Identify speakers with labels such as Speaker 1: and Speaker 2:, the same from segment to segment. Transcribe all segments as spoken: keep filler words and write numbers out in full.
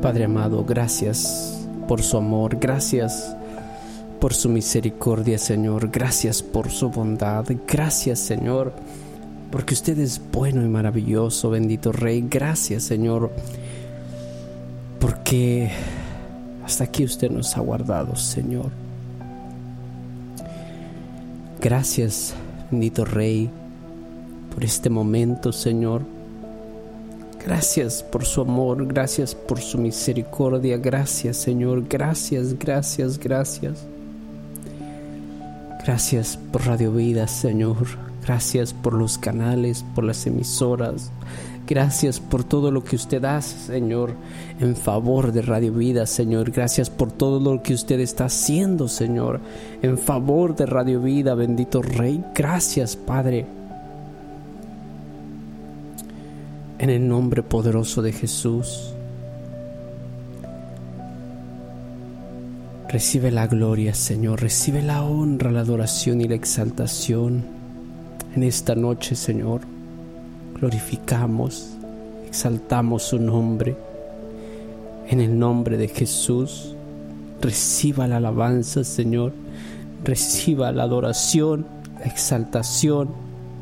Speaker 1: Padre amado, gracias por su amor, gracias por su misericordia, Señor, gracias por su bondad, gracias, Señor, porque usted es bueno y maravilloso, bendito Rey. Gracias, Señor, porque hasta aquí usted nos ha guardado, Señor. Gracias, bendito Rey, por este momento, Señor. Gracias por su amor, gracias por su misericordia, gracias, Señor, gracias, gracias, gracias. Gracias por Radio Vida, Señor, gracias por los canales, por las emisoras, gracias por todo lo que usted hace, Señor, en favor de Radio Vida, Señor. Gracias por todo lo que usted está haciendo, Señor, en favor de Radio Vida, bendito Rey. Gracias, Padre. En el nombre poderoso de Jesús, recibe la gloria, Señor, recibe la honra, la adoración y la exaltación. En esta noche, Señor, glorificamos, exaltamos su nombre. En el nombre de Jesús, reciba la alabanza, Señor, reciba la adoración, la exaltación.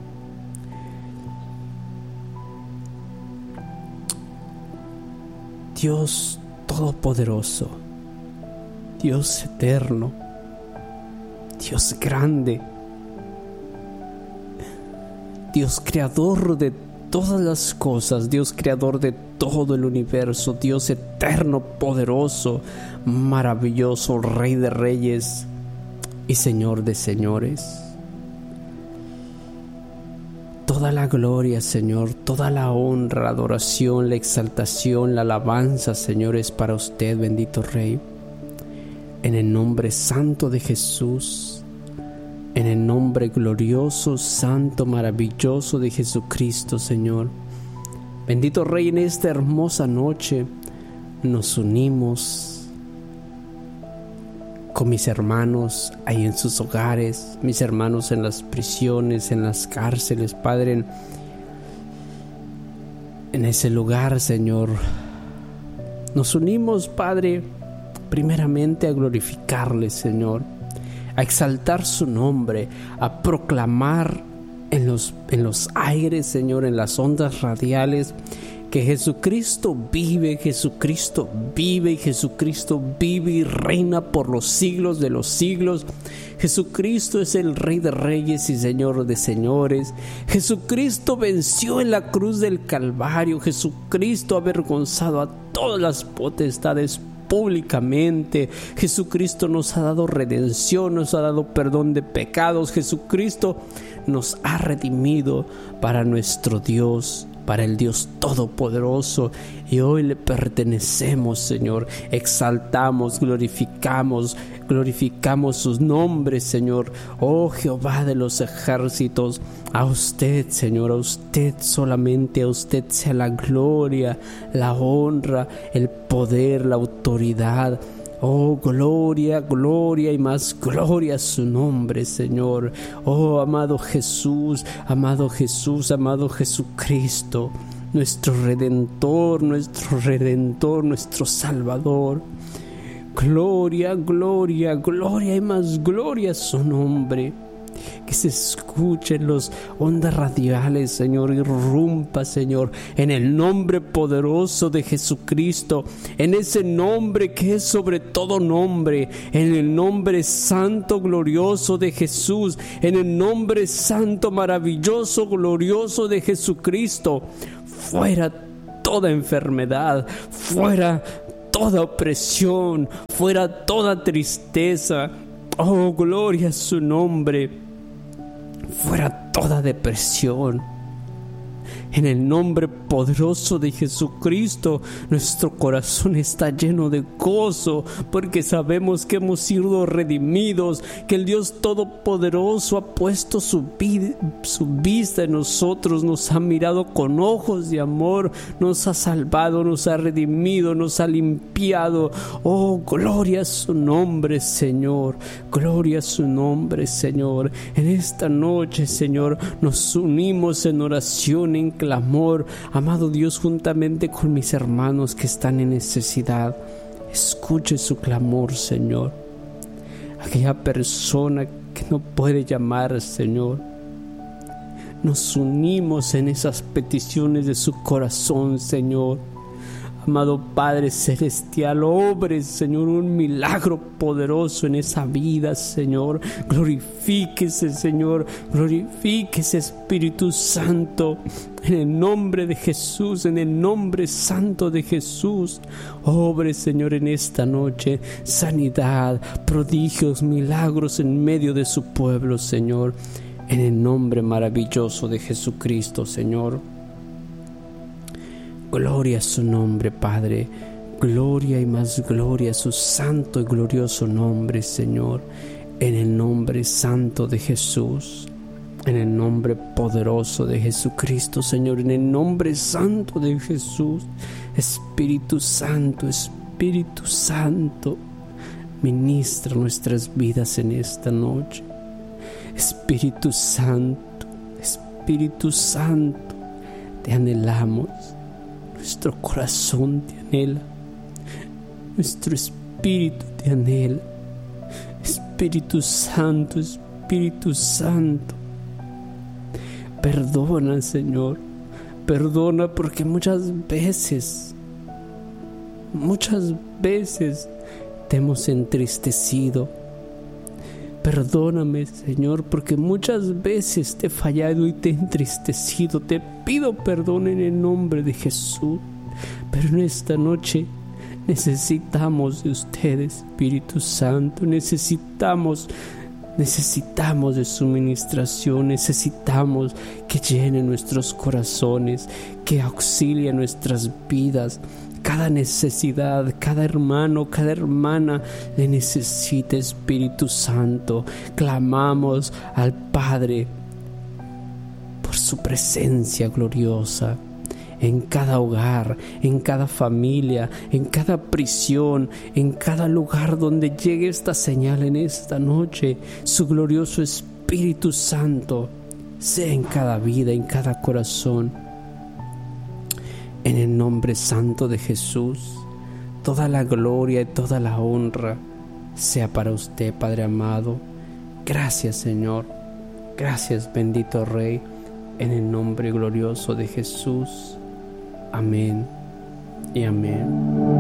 Speaker 1: Dios Todopoderoso, Dios eterno, Dios grande, Dios creador de todas las cosas, Dios creador de todo el universo, Dios eterno, poderoso, maravilloso, Rey de reyes y Señor de señores. Toda la gloria, Señor, toda la honra, la adoración, la exaltación, la alabanza, Señor, es para usted, bendito Rey. En el nombre santo de Jesús, en el nombre glorioso, santo, maravilloso de Jesucristo, Señor. Bendito Rey, en esta hermosa noche nos unimos con mis hermanos ahí en sus hogares, mis hermanos en las prisiones, en las cárceles, Padre, en, en ese lugar, Señor. Nos unimos, Padre, primeramente a glorificarle, Señor, a exaltar su nombre, a proclamar en los, en los aires, Señor, en las ondas radiales, que Jesucristo vive, Jesucristo vive y Jesucristo vive y reina por los siglos de los siglos. Jesucristo es el Rey de reyes y Señor de señores. Jesucristo venció en la cruz del Calvario. Jesucristo ha avergonzado a todas las potestades públicamente. Jesucristo nos ha dado redención, nos ha dado perdón de pecados. Jesucristo nos ha redimido para nuestro Dios, para el Dios Todopoderoso, y hoy le pertenecemos, Señor. Exaltamos, glorificamos, glorificamos sus nombres, Señor. Oh Jehová de los ejércitos, a usted, Señor, a usted solamente, a usted sea la gloria, la honra, el poder, la autoridad. Oh, gloria, gloria y más gloria a su nombre, Señor. Oh, amado Jesús, amado Jesús, amado Jesucristo, nuestro Redentor, nuestro Redentor, nuestro Salvador. Gloria, gloria, gloria y más gloria a su nombre. Que se escuchen los ondas radiales, Señor, irrumpa, Señor, en el nombre poderoso de Jesucristo, en ese nombre que es sobre todo nombre, en el nombre santo, glorioso de Jesús, en el nombre santo, maravilloso, glorioso de Jesucristo. Fuera toda enfermedad, fuera toda opresión, fuera toda tristeza. Oh, gloria a su nombre. Fuera toda depresión. En el nombre poderoso de Jesucristo, nuestro corazón está lleno de gozo, porque sabemos que hemos sido redimidos, que el Dios Todopoderoso ha puesto su, vid- su vista en nosotros, nos ha mirado con ojos de amor, nos ha salvado, nos ha redimido, nos ha limpiado. Oh, gloria a su nombre, Señor, gloria a su nombre, Señor. En esta noche, Señor, nos unimos en oración, en clamor, amado Dios, juntamente con mis hermanos que están en necesidad. Escuche su clamor, Señor. Aquella persona que no puede llamar, Señor. Nos unimos en esas peticiones de su corazón, Señor. Amado Padre Celestial, obre, Señor, un milagro poderoso en esa vida, Señor. Glorifíquese, Señor. Glorifíquese, Espíritu Santo. En el nombre de Jesús, en el nombre santo de Jesús. Obre, Señor, en esta noche. Sanidad, prodigios, milagros en medio de su pueblo, Señor. En el nombre maravilloso de Jesucristo, Señor. Gloria a su nombre, Padre. Gloria y más gloria a su santo y glorioso nombre, Señor. En el nombre santo de Jesús. En el nombre poderoso de Jesucristo, Señor. En el nombre santo de Jesús. Espíritu Santo, Espíritu Santo. Ministra nuestras vidas en esta noche. Espíritu Santo, Espíritu Santo. Te anhelamos. Nuestro corazón te anhela, nuestro espíritu te anhela. Espíritu Santo, Espíritu Santo. Perdona, Señor, perdona porque muchas veces, muchas veces te hemos entristecido. Perdóname, Señor, porque muchas veces te he fallado y te he entristecido. Te pido perdón en el nombre de Jesús. Pero en esta noche necesitamos de usted, Espíritu Santo. Necesitamos, necesitamos de su ministración. Necesitamos que llene nuestros corazones, que auxilie nuestras vidas. Cada necesidad, cada hermano, cada hermana le necesita, Espíritu Santo. Clamamos al Padre por su presencia gloriosa en cada hogar, en cada familia, en cada prisión, en cada lugar donde llegue esta señal en esta noche. Su glorioso Espíritu Santo sea en cada vida, en cada corazón. En el nombre santo de Jesús, toda la gloria y toda la honra sea para usted, Padre amado. Gracias, Señor. Gracias, bendito Rey. En el nombre glorioso de Jesús. Amén y amén.